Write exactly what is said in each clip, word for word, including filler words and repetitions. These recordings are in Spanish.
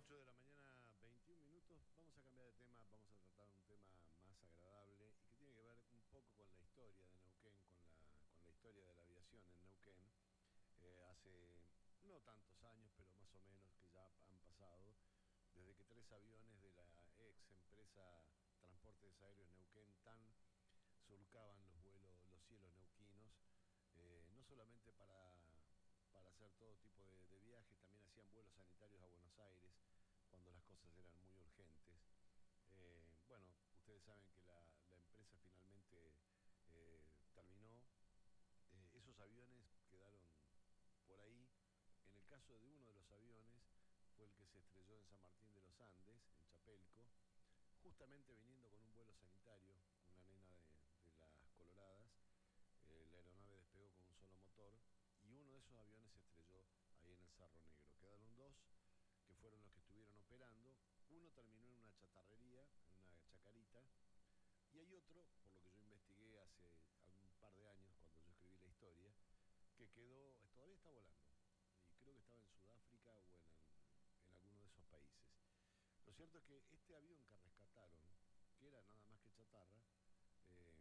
ocho de la mañana, veintiún minutos. Vamos a cambiar de tema, vamos a tratar un tema más agradable y que tiene que ver un poco con la historia de Neuquén, con la, con la historia de la aviación en Neuquén. Eh, hace no tantos años, pero más o menos que ya han pasado, desde que tres aviones de la ex empresa Transportes Aéreos Neuquén TAN surcaban los vuelos, los cielos neuquinos, eh, no solamente para, para hacer todo tipo de, de viajes, también hacían vuelos sanitarios a Buenos Aires cuando las cosas eran muy urgentes. Eh, bueno, ustedes saben que la, la empresa finalmente eh, terminó. Eh, esos aviones quedaron por ahí. En el caso de uno de los aviones, fue el que se estrelló en San Martín de los Andes, en Chapelco, justamente viniendo con un vuelo sanitario, una nena de, de las Coloradas. Eh, la aeronave despegó con un solo motor y uno de esos aviones se estrelló ahí en el Cerro Negro. Quedaron dos que fueron los que estuvieron operando. Uno terminó en una chatarrería, en una chacarita, y hay otro, por lo que yo investigué hace un par de años, cuando yo escribí la historia, que quedó, todavía está volando, y creo que estaba en Sudáfrica o en, en alguno de esos países. Lo cierto es que este avión que rescataron, que era nada más que chatarra, eh,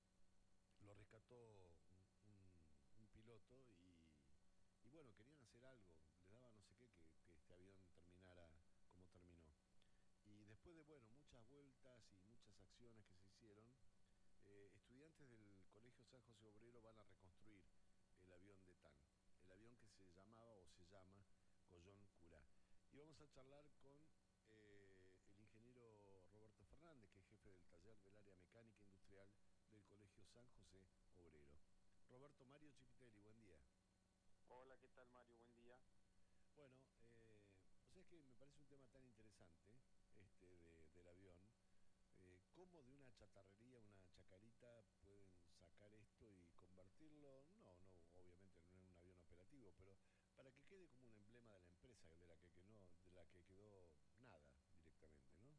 lo rescató un, un, un piloto y, y bueno, querían hacer algo, les daba no sé qué que, que este avión terminara como terminó. Y después de, bueno, muchas vueltas y muchas acciones que se hicieron, eh, estudiantes del Colegio San José Obrero van a reconstruir el avión de TAN, el avión que se llamaba o se llama Collón Curá. Y vamos a charlar con eh, el ingeniero Roberto Fernández, que es jefe del taller del área mecánica industrial del Colegio San José Obrero. Roberto, Mario Chipitelli, buen día. Hola, ¿qué tal, Mario? Buen día. Bueno, eh, o sea, es que me parece un tema tan interesante este de, del avión. Eh, ¿Cómo de una chatarrería, una chacarita, pueden sacar esto y convertirlo? No, no, obviamente no en un avión operativo, pero para que quede como un emblema de la empresa de la que, que no, de la que quedó nada directamente, ¿no?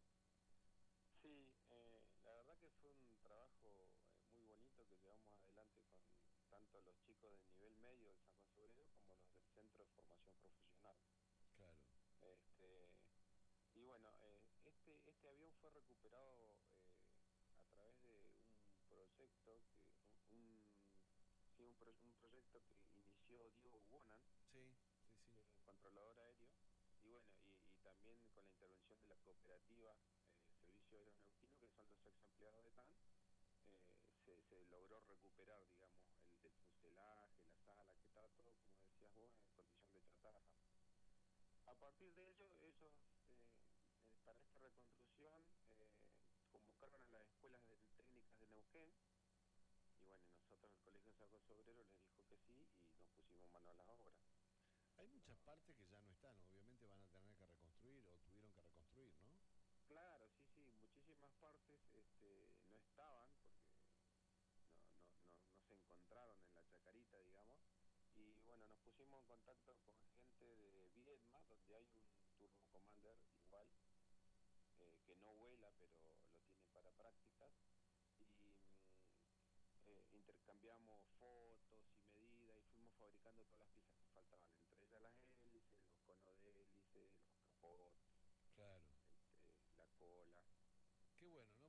Sí, eh, la verdad que fue un trabajo eh, muy bonito que llevamos adelante con tanto los chicos del nivel medio del San José Obrero como los del Centro de Formación Profesional. Claro. Este, y bueno, eh, este, este avión fue recuperado eh, a través de un proyecto que un, un- sí, un, pro- un proyecto que inició Diego Wonan, Sí, sí, sí. eh, controlador aéreo, y bueno, y, y también con la intervención de la cooperativa eh, Servicio Aéreo Neuquino, que son los ex empleados de TAN, eh, se, se logró recuperar, digamos, el, el fuselaje, la sala, que estaba todo, como decías vos, en condición de chatarra. A partir de ello, ellos, eh, eh, para esta reconstrucción, eh, convocaron a las escuelas de- técnicas de Neuquén, y bueno, nosotros, el Colegio de San José Obrero, les dijo que sí, y nos pusimos mano a la obra. Hay muchas No, partes que ya no están, obviamente van a tener que reconstruir o tuvieron que reconstruir, ¿no? claro, sí, sí, muchísimas partes este, no estaban porque no, no, no, no se encontraron en la chacarita, digamos. Y bueno, nos pusimos en contacto con gente de Viedma, donde hay un Turbo Commander igual, eh, que no vuela, pero lo tiene para prácticas. Y mm, eh, intercambiamos fotos y medidas y fuimos fabricando todas las piezas que faltaban, entre ellas las hélices, los conos de hélice, los capots, Claro. este, la cola. Qué bueno,